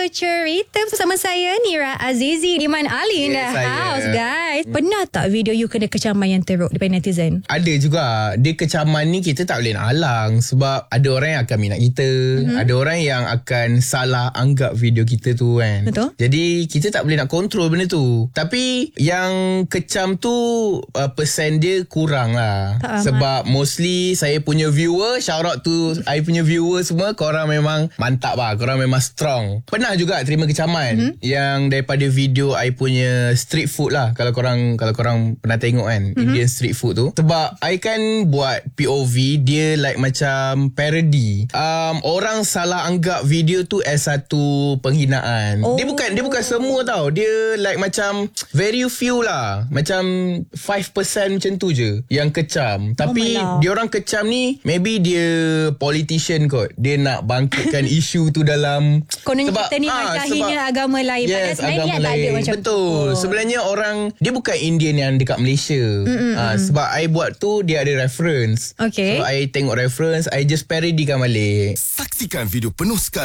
So Cerita bersama saya Nira Azizi, Iman Ali in the house, guys. Pernah tak video you kena kecaman yang teruk daripada netizen? Ada juga. Dia kecaman ni kita tak boleh nak halang. Sebab ada orang yang akan minat kita, ada orang yang akan salah anggap video kita tu kan. Betul. Jadi kita tak boleh nak kontrol benda tu. Tapi yang kecam tu persen dia kurang lah. Sebab mostly saya punya viewer, shout out to I punya viewer semua, korang memang mantap lah, korang memang strong. Pernah juga terima kecaman yang daripada video I punya street food lah. Kalau korang pernah tengok kan, Indian street food tu. Sebab I kan buat POV, dia like macam parody. Orang salah anggap video tu as satu penghinaan. Dia bukan semua tau. Dia like macam very few lah. Macam 5% macam tu je yang kecam. Tapi dia orang kecam ni maybe dia politician kot. Dia nak bangkitkan isu tu dalam kononnya kita ni macam hina agama lain. Yes, padahal sebenarnya tak ada macam betul. Sebenarnya orang, dia bukan Indian yang dekat Malaysia. Sebab I buat tu dia ada reference. So I tengok reference, I just parodykan balik. Saksikan video penuh sekali